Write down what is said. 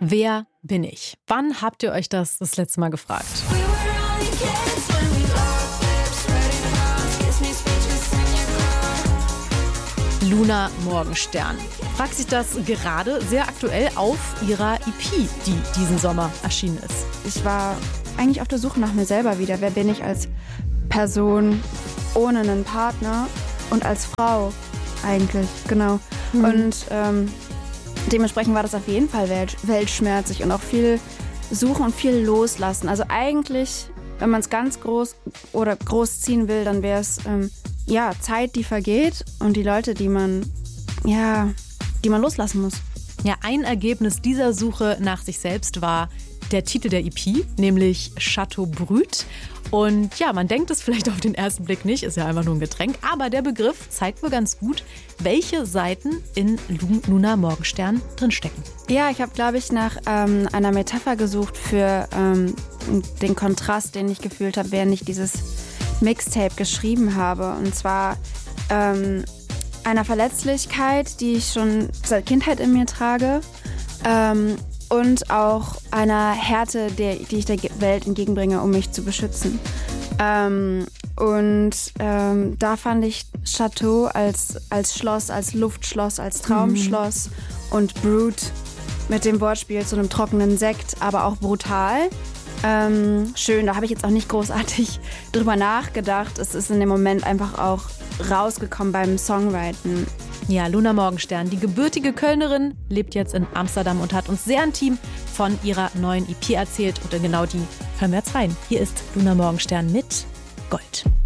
Wer bin ich? Wann habt ihr euch das letzte Mal gefragt? Luna Morgenstern fragt sich das gerade sehr aktuell auf ihrer EP, die diesen Sommer erschienen ist. Ich war eigentlich auf der Suche nach mir selber wieder. Wer bin ich als Person ohne einen Partner und als Frau eigentlich, genau. Und dementsprechend war das auf jeden Fall weltschmerzig und auch viel suchen und viel loslassen. Also eigentlich, wenn man es ganz groß ziehen will, dann wäre es Zeit, die vergeht und die Leute, die man loslassen muss. Ja, ein Ergebnis dieser Suche nach sich selbst war der Titel der EP, nämlich Chateau Brut. Und ja, man denkt es vielleicht auf den ersten Blick nicht, ist ja einfach nur ein Getränk, aber der Begriff zeigt wohl ganz gut, welche Seiten in Luna Morgenstern drinstecken. Ja, ich habe, glaube ich, nach einer Metapher gesucht für den Kontrast, den ich gefühlt habe, während ich dieses Mixtape geschrieben habe. Und zwar einer Verletzlichkeit, die ich schon seit Kindheit in mir trage. Und auch einer Härte, die ich der Welt entgegenbringe, um mich zu beschützen. Da fand ich Chateau als Schloss, als Luftschloss, als Traumschloss und Brut mit dem Wortspiel zu einem trockenen Sekt, aber auch brutal. Schön, da habe ich jetzt auch nicht großartig drüber nachgedacht. Es ist in dem Moment einfach auch rausgekommen beim Songwriten. Ja, Luna Morgenstern, die gebürtige Kölnerin, lebt jetzt in Amsterdam und hat uns sehr intim von ihrer neuen EP erzählt. Und in genau die hören wir jetzt rein. Hier ist Luna Morgenstern mit Gold.